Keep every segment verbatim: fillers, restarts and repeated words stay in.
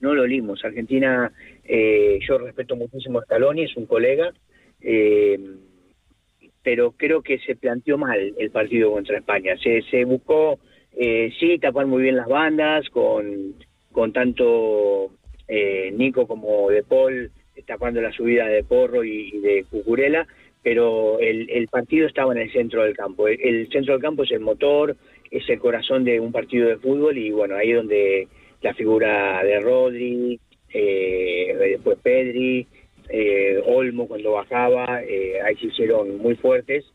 no lo olimos. Argentina, eh, yo respeto muchísimo a Scaloni, es un colega, eh, pero creo que se planteó mal el partido contra España. Se, se buscó, eh, sí, tapar muy bien las bandas, con, con tanto eh, Nico como De Paul tapando la subida de Porro y, y de Cucurella, pero el, el partido estaba en el centro del campo. El, el centro del campo es el motor, es el corazón de un partido de fútbol, y bueno, ahí es donde la figura de Rodri, eh, después Pedri, eh, Olmo cuando bajaba, eh, ahí se hicieron muy fuertes,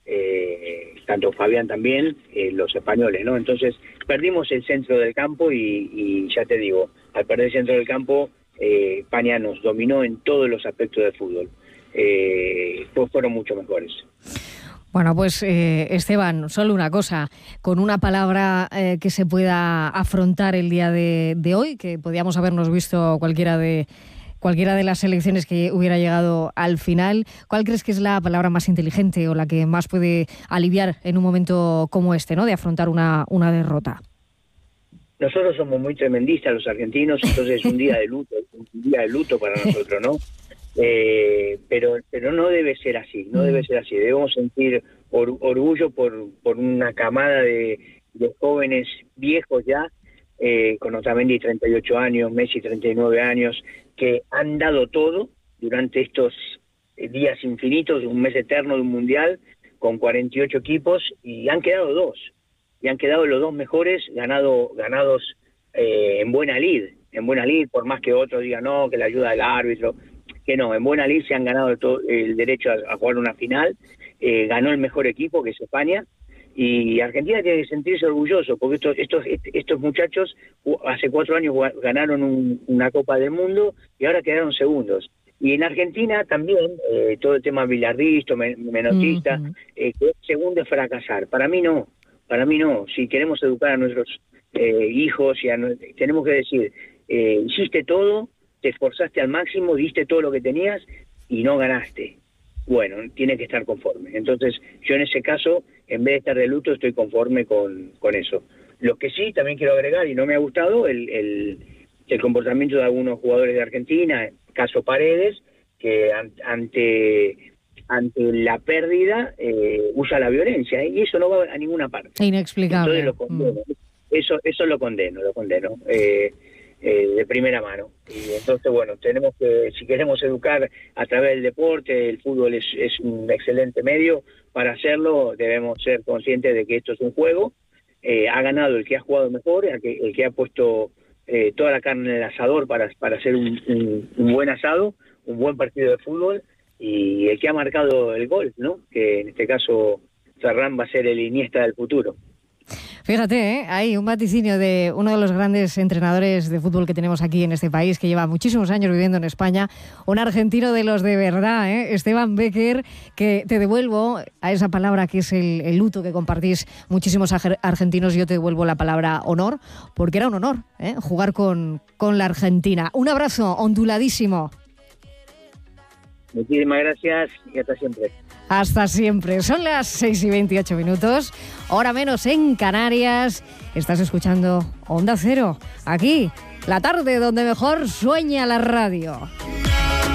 eh, tanto Fabián también, eh, los españoles, ¿no? Entonces perdimos el centro del campo y, y ya te digo, al perder el centro del campo, eh, España nos dominó en todos los aspectos del fútbol. Eh, pues fueron mucho mejores. Bueno, pues eh, Esteban, solo una cosa, con una palabra eh, que se pueda afrontar el día de, de hoy, que podíamos habernos visto cualquiera de cualquiera de las selecciones que hubiera llegado al final, ¿cuál crees que es la palabra más inteligente o la que más puede aliviar en un momento como este, ¿no?, de afrontar una, una derrota? Nosotros somos muy tremendistas los argentinos, entonces es un día de luto, un día de luto para nosotros, ¿no? Eh, pero pero no debe ser así, no debe ser así. Debemos sentir or, orgullo por por una camada de, de jóvenes viejos ya, eh, con Otamendi treinta y ocho años, Messi treinta y nueve años, que han dado todo durante estos días infinitos, un mes eterno de un mundial, con cuarenta y ocho equipos, y han quedado dos, y han quedado los dos mejores, ganado ganados eh, en buena lid, en buena lid, por más que otros digan no, que la ayuda del árbitro, que no, en buena lid se han ganado el, todo, el derecho a, a jugar una final, eh, ganó el mejor equipo, que es España, y Argentina tiene que sentirse orgulloso, porque estos estos estos muchachos hace cuatro años ganaron un, una Copa del Mundo y ahora quedaron segundos. Y en Argentina también, eh, todo el tema bilardista, menotista, uh-huh. eh, que segundo es fracasar. Para mí no, para mí no. Si queremos educar a nuestros eh, hijos, y a, tenemos que decir, eh, hiciste todo, te esforzaste al máximo, diste todo lo que tenías y no ganaste. Bueno, tiene que estar conforme. Entonces, yo en ese caso, en vez de estar de luto, estoy conforme con, con eso. Lo que sí, también quiero agregar, y no me ha gustado, el, el, el comportamiento de algunos jugadores de Argentina, caso Paredes, que an, ante ante la pérdida eh, usa la violencia, y eso no va a ninguna parte. Inexplicable. Entonces lo condeno. Mm. Eso, eso lo condeno, lo condeno. Eh, Eh, de primera mano. Y entonces, bueno, tenemos que, si queremos educar a través del deporte, el fútbol es, es un excelente medio para hacerlo, debemos ser conscientes de que esto es un juego, eh, ha ganado el que ha jugado mejor, el que, el que ha puesto eh, toda la carne en el asador para, para hacer un, un, un buen asado, un buen partido de fútbol, y el que ha marcado el gol, ¿no? Que en este caso Ferran va a ser el Iniesta del futuro. Fíjate, ¿eh? Hay un vaticinio de uno de los grandes entrenadores de fútbol que tenemos aquí en este país, que lleva muchísimos años viviendo en España, un argentino de los de verdad, ¿eh? Esteban Becker, que te devuelvo a esa palabra que es el, el luto que compartís muchísimos argentinos. Yo te devuelvo la palabra honor, porque era un honor, ¿eh? Jugar con, con la Argentina. Un abrazo onduladísimo. Muchísimas gracias y hasta siempre. Hasta siempre. Son las seis y veintiocho minutos, hora menos en Canarias. Estás escuchando Onda Cero, aquí, la tarde donde mejor sueña la radio.